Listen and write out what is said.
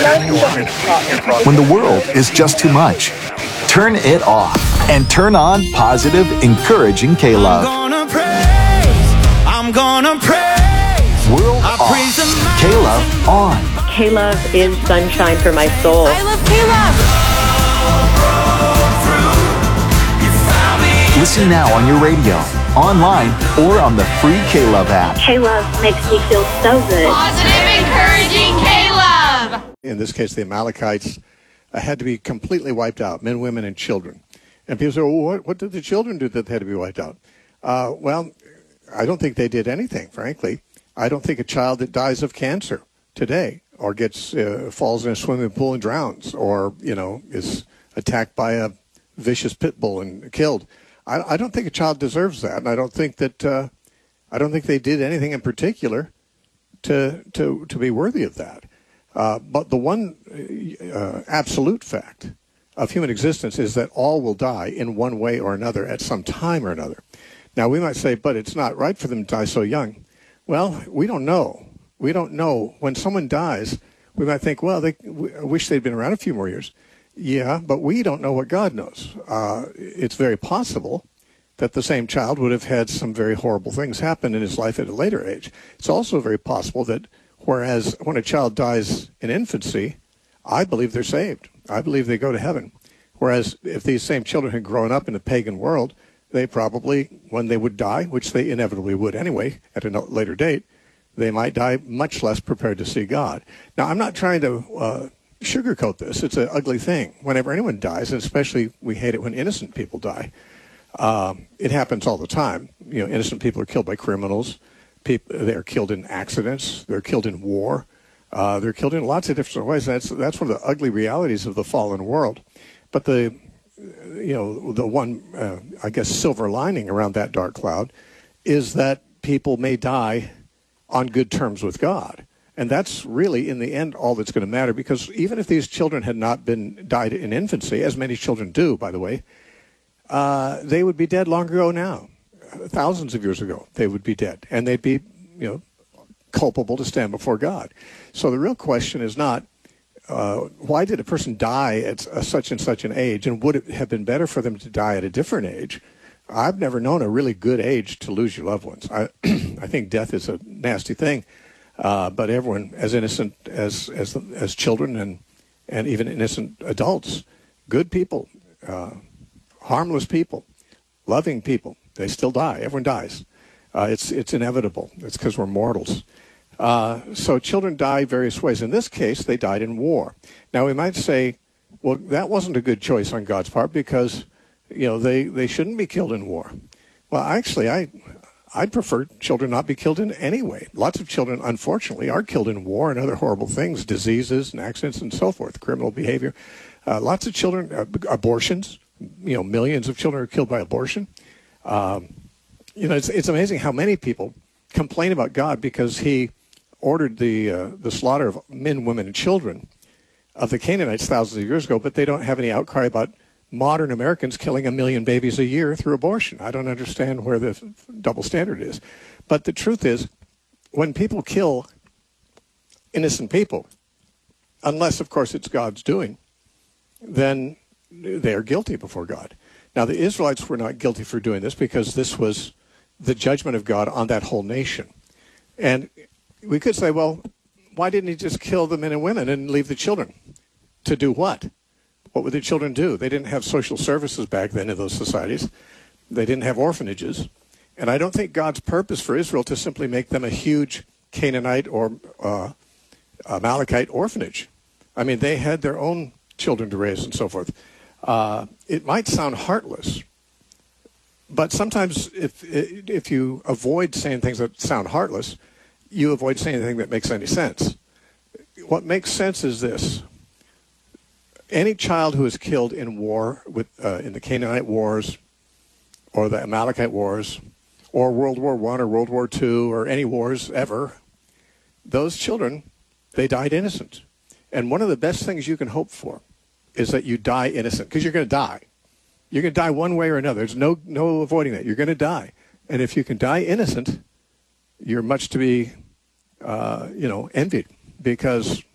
When the world is just too much, turn it off and turn on positive, encouraging K-Love. I'm gonna praise. World off. K-Love on. K-Love is sunshine for my soul. I love K-Love. Listen now on your radio, online, or on the free K-Love app. K-Love makes me feel so good. Positive, encouraging K-Love. In this case, the Amalekites had to be completely wiped out, men, women, and children. And people say, well, what did the children do that they had to be wiped out? Well, I don't think they did anything, frankly. I don't think a child that dies of cancer today or gets falls in a swimming pool and drowns or, is attacked by a vicious pit bull and killed. I don't think a child deserves that, and I don't think they did anything in particular to be worthy of that. But the one absolute fact of human existence is that all will die in one way or another at some time or another. Now, we might say, but it's not right for them to die so young. Well, we don't know. We don't know. When someone dies, we might think, well, I wish they'd been around a few more years. Yeah, but we don't know what God knows. It's very possible that the same child would have had some very horrible things happen in his life at a later age. It's also very possible that whereas when a child dies in infancy, I believe they're saved. I believe they go to heaven. Whereas if these same children had grown up in the pagan world, they probably, when they would die, which they inevitably would anyway at a later date, they might die much less prepared to see God. Now, I'm not trying to sugarcoat this. It's an ugly thing. Whenever anyone dies, and especially we hate it when innocent people die, it happens all the time. Innocent people are killed by criminals. They're killed in accidents. They're killed in war. They're killed in lots of different ways. That's one of the ugly realities of the fallen world. But the one, I guess, silver lining around that dark cloud is that people may die on good terms with God. And that's really, in the end, all that's going to matter, because even if these children had not died in infancy, as many children do, by the way, they would be dead long ago now. Thousands of years ago, they would be dead. And they'd be, culpable to stand before God. So the real question is not, why did a person die at such and such an age, and would it have been better for them to die at a different age? I've never known a really good age to lose your loved ones. I think death is a nasty thing. But everyone, as innocent as children and even innocent adults, good people, harmless people, loving people, they still die. Everyone dies. It's inevitable. It's because we're mortals. So children die various ways. In this case, they died in war. Now, we might say, well, that wasn't a good choice on God's part because, they shouldn't be killed in war. Well, actually, I'd prefer children not be killed in any way. Lots of children, unfortunately, are killed in war and other horrible things, diseases and accidents and so forth, criminal behavior. Lots of children, abortions, millions of children are killed by abortion. It's amazing how many people complain about God because he ordered the slaughter of men, women, and children of the Canaanites thousands of years ago, but they don't have any outcry about modern Americans killing 1 million babies a year through abortion. I don't understand where the double standard is. But the truth is, when people kill innocent people, unless, of course, it's God's doing, then they are guilty before God. Now, the Israelites were not guilty for doing this because this was the judgment of God on that whole nation. And we could say, well, why didn't he just kill the men and women and leave the children? To do what? What would the children do? They didn't have social services back then in those societies. They didn't have orphanages. And I don't think God's purpose for Israel to simply make them a huge Canaanite or Amalekite orphanage. I mean, they had their own children to raise and so forth. It might sound heartless, but sometimes if you avoid saying things that sound heartless, you avoid saying anything that makes any sense. What makes sense is this. Any child who is killed in war, in the Canaanite Wars or the Amalekite Wars or World War I or World War II or any wars ever, those children, they died innocent. And one of the best things you can hope for is that you die innocent, because you're going to die. You're going to die one way or another. There's no avoiding that. You're going to die. And if you can die innocent, you're much to be, envied, because